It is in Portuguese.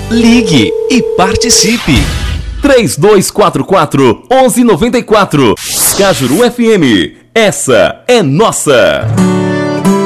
Ligue e participe. 3244-1194. Cajuru FM. Essa é nossa.